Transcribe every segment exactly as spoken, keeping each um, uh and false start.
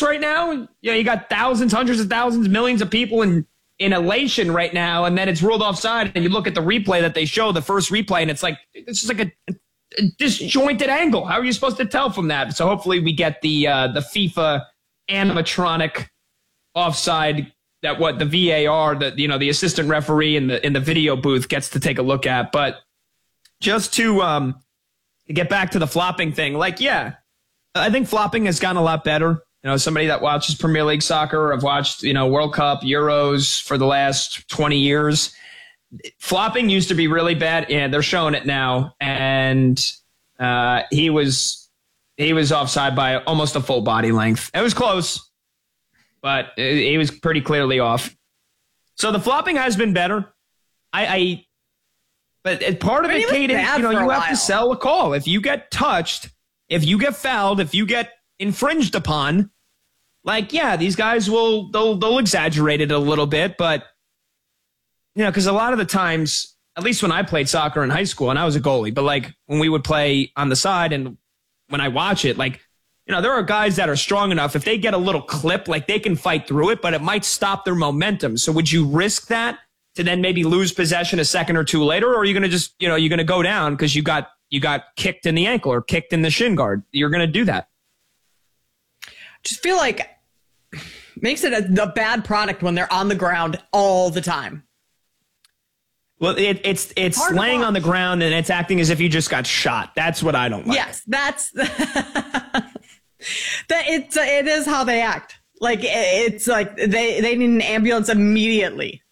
chaos right now. You know, you got thousands, hundreds of thousands, millions of people in, in elation right now, and then it's ruled offside, and you look at the replay that they show, the first replay, and it's like, it's just like a, a disjointed angle. How are you supposed to tell from that? So hopefully we get the uh, the FIFA animatronic offside that what the V A R, the you know the assistant referee in the in the video booth gets to take a look at. But just to um to get back to the flopping thing, like yeah, I think flopping has gotten a lot better. You know, somebody that watches Premier League soccer, I've watched you know World Cup, Euros for the last twenty years. Flopping used to be really bad, and they're showing it now. And uh, he was he was offside by almost a full body length. It was close, but he was pretty clearly off. So the flopping has been better. I, I but part of I mean, it, Kate, is you know you have while. to sell a call. If you get touched, if you get fouled, if you get infringed upon, like yeah, these guys will they'll they'll exaggerate it a little bit, but. You know, because a lot of the times, at least when I played soccer in high school, and I was a goalie, but like when we would play on the side and when I watch it, like, you know, there are guys that are strong enough. If they get a little clip, like they can fight through it, but it might stop their momentum. So would you risk that to then maybe lose possession a second or two later? Or are you going to just, you know, you're going to go down because you got you got kicked in the ankle or kicked in the shin guard? You're going to do that. Just feel like makes it a, a bad product when they're on the ground all the time. Well, it, it's it's laying on the ground and it's acting as if you just got shot. That's what I don't like. Yes, that's that. It's it is how they act. Like it's like they they need an ambulance immediately.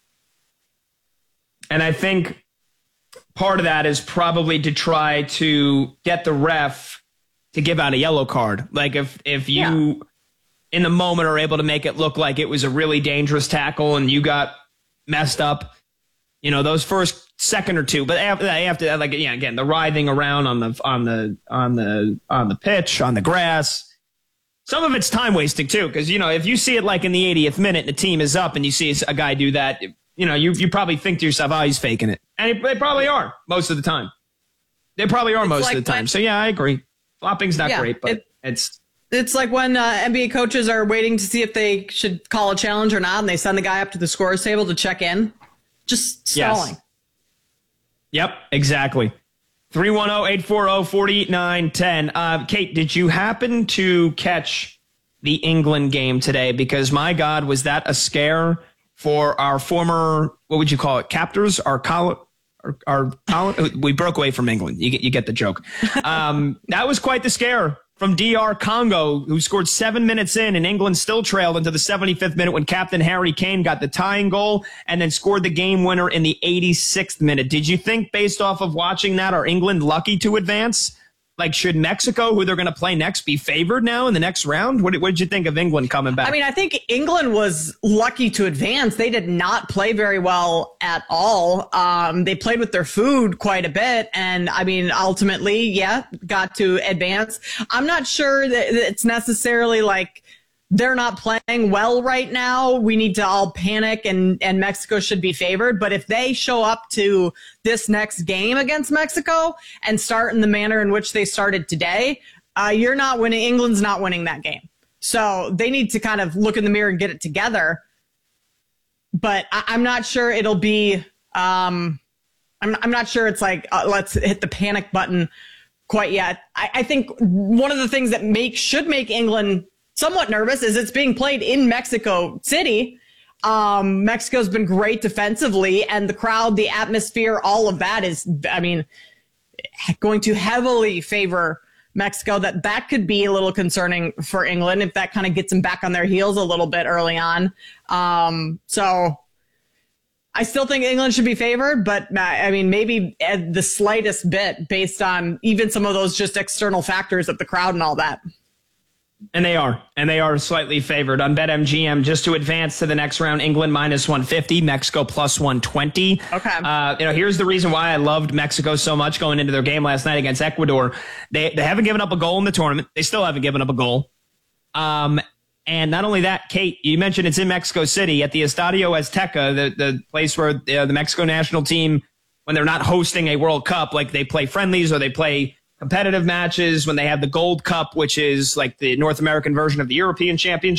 And I think part of that is probably to try to get the ref to give out a yellow card. Like if if you yeah. in the moment are able to make it look like it was a really dangerous tackle and you got messed up. You know, those first second or two, but after that, after like yeah, again, the writhing around on the on the on the on the pitch, on the grass. Some of it's time wasting too, because you know, if you see it like in the eightieth minute and the team is up and you see a guy do that, you know, you you probably think to yourself, oh, he's faking it, and they probably are most of the time. They probably are it's most like of the time. When, so yeah, I agree. Flopping's not yeah, great, but it, it's it's like when uh, N B A coaches are waiting to see if they should call a challenge or not, and they send the guy up to the scorer's table to check in. Just stalling. Yes. Yep, exactly. three one zero, eight four zero, four nine one zero. Uh, Kate, did you happen to catch the England game today? Because, my God, was that a scare for our former, what would you call it, captors? Our, col- our, our col- we broke away from England. You get, you get the joke. Um, that was quite the scare from D R Congo, who scored seven minutes in, and England still trailed into the seventy-fifth minute when Captain Harry Kane got the tying goal and then scored the game winner in the eighty-sixth minute. Did you think, based off of watching that, are England lucky to advance? Like, should Mexico, who they're going to play next, be favored now in the next round? What, what did you think of England coming back? I mean, I think England was lucky to advance. They did not play very well at all. Um, they played with their food quite a bit. And, I mean, ultimately, yeah, got to advance. I'm not sure that it's necessarily like they're not playing well right now. We need to all panic and, and Mexico should be favored. But if they show up to this next game against Mexico and start in the manner in which they started today, uh, you're not winning. England's not winning that game. So they need to kind of look in the mirror and get it together. But I, I'm not sure it'll be, um, I'm, I'm not sure it's like, uh, let's hit the panic button quite yet. I, I think one of the things that make, should make England somewhat nervous is it's being played in Mexico City. Um, Mexico's been great defensively, and the crowd, the atmosphere, all of that is, I mean, going to heavily favor Mexico. That that could be a little concerning for England if that kind of gets them back on their heels a little bit early on. Um, so I still think England should be favored, but I mean, maybe the slightest bit based on even some of those just external factors of the crowd and all that. And they are. And they are slightly favored. On BetMGM, just to advance to the next round, England minus one fifty, Mexico plus one twenty. Okay. Uh, you know, here's the reason why I loved Mexico so much going into their game last night against Ecuador. They they haven't given up a goal in the tournament. They still haven't given up a goal. Um, and not only that, Kate, you mentioned it's in Mexico City at the Estadio Azteca, the, the place where uh, the Mexico national team, when they're not hosting a World Cup, like they play friendlies or they play competitive matches, when they have the Gold Cup, which is like the North American version of the European Championship.